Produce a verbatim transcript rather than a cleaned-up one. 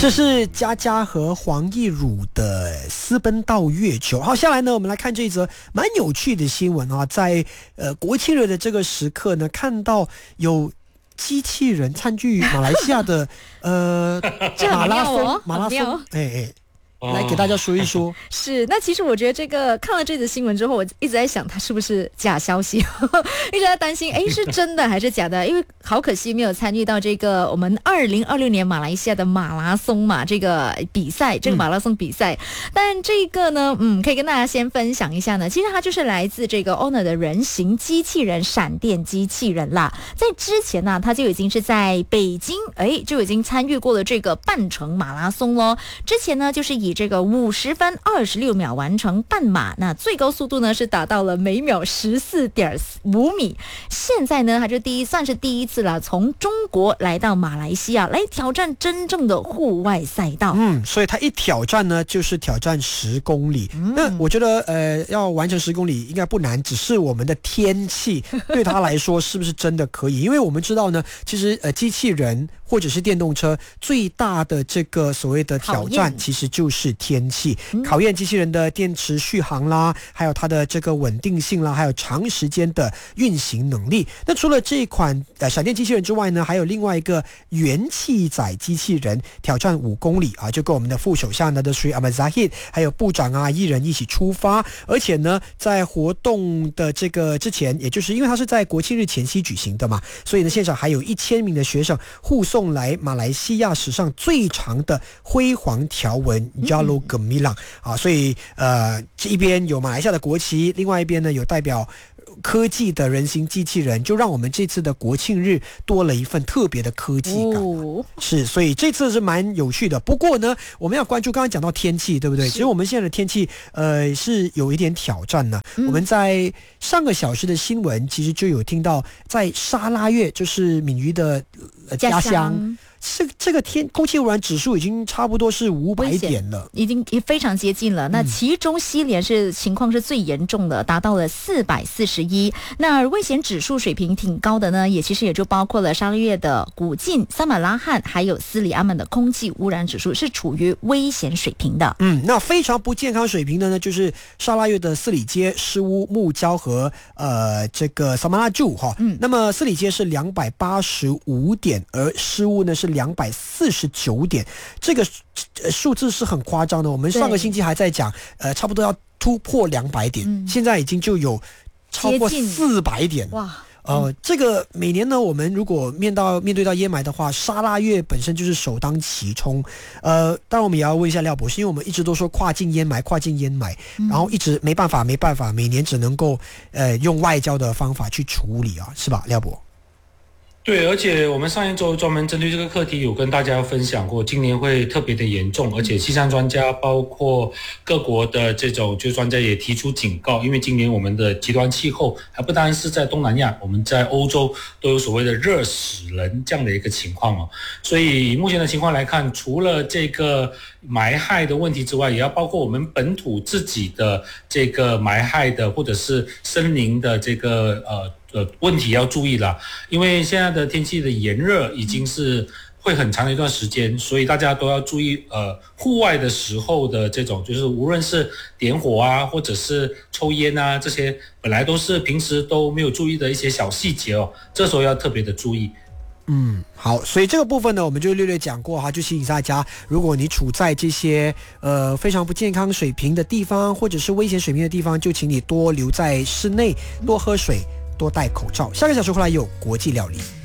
这是佳佳和黄义儒的私奔到月球。好，下来呢，我们来看这一则蛮有趣的新闻啊，在呃国庆日的这个时刻呢，看到有机器人参与马来西亚的呃马拉松， 哦、 马拉松，哎哎。来给大家说一说。 是，那其实我觉得这个看了这则新闻之后，我一直在想，它是不是假消息？一直在担心，哎，是真的还是假的？因为好可惜没有参与到这个我们二零二六年马来西亚的马拉松嘛，这个比赛，这个马拉松比赛。嗯、但这个呢，嗯，可以跟大家先分享一下呢。其实它就是来自这个 Honor 的人形机器人闪电机器人啦。在之前呢，它就已经是在北京，哎，就已经参与过了这个半程马拉松咯。之前呢，就是以这个五十分二十六秒完成半马，那最高速度呢是达到了每秒十四点五米。现在呢，它就第一算是第一次了，从中国来到马来西亚来挑战真正的户外赛道。 嗯，所以它一挑战呢，就是挑战十公里。嗯、那我觉得呃，要完成十公里应该不难，只是我们的天气对它来说是不是真的可以？因为我们知道呢，其实呃，机器人或者是电动车最大的这个所谓的挑战，其实就是天气，考验机器人的电池续航啦，还有它的这个稳定性啦，还有长时间的运行能力。那除了这一款呃闪电机器人之外呢，还有另外一个元气载机器人挑战五公里啊，就跟我们的副首相呢的Sri Ahmad Zahid还有部长啊艺人一起出发，而且呢在活动的这个之前，也就是因为它是在国庆日前夕举行的嘛，所以呢现场还有一千名的学生护送来马来西亚史上最长的辉煌条纹 Jalur Gemilang 啊，所以呃这一边有马来西亚的国旗，另外一边呢有代表科技的人形机器人，就让我们这次的国庆日多了一份特别的科技感。哦、是，所以这次是蛮有趣的。不过呢，我们要关注刚刚讲到天气，对不对？其实我们现在的天气呃是有一点挑战呢。嗯、我们在上个小时的新闻其实就有听到，在沙拉越，就是敏瑜的、呃、家乡。这这个天空气污染指数已经差不多是五百点了， 已经非常接近了。那其中西联是情况是最严重的，达到了四百四十一。那危险指数水平挺高的呢，也其实也就包括了沙拉越的古晋、撒马拉罕还有斯里阿曼的空气污染指数是处于危险水平的。 嗯，那非常不健康水平的呢，就是沙拉越的斯里街、施乌、木礁和呃这个萨马拉柱哈。嗯，那么斯里街是两百八十五点，而施乌呢是两百四十九点，这个数字是很夸张的。我们上个星期还在讲，呃，差不多要突破两百点，嗯、现在已经就有超过四百点。哇！呃，这个每年呢，我们如果面到面对到烟霾的话，沙拉越本身就是首当其冲。呃，当然我们也要问一下廖博士，因为我们一直都说跨境烟霾，跨境烟霾，嗯、然后一直没办法，没办法，每年只能够呃用外交的方法去处理啊，是吧，廖博？ 对，而且我们上一周专门针对这个课题有跟大家分享过，今年会特别的严重，而且气象专家包括各国的这种就专家也提出警告，因为今年我们的极端气候还不单是在东南亚，我们在欧洲都有所谓的热死人这样的一个情况哦。所以以目前的情况来看，除了这个霾害的问题之外，也要包括我们本土自己的这个霾害的或者是森林的这个呃。呃，问题要注意了，因为现在的天气的炎热已经是会很长的一段时间，所以大家都要注意，呃，户外的时候的这种，就是无论是点火啊，或者是抽烟啊，这些本来都是平时都没有注意的一些小细节哦，这时候要特别的注意。 嗯，好，所以这个部分呢，我们就略略讲过哈，就提醒大家，如果你处在这些呃非常不健康水平的地方，或者是危险水平的地方，就请你多留在室内，多喝水，多戴口罩。下个小时回来有国际料理。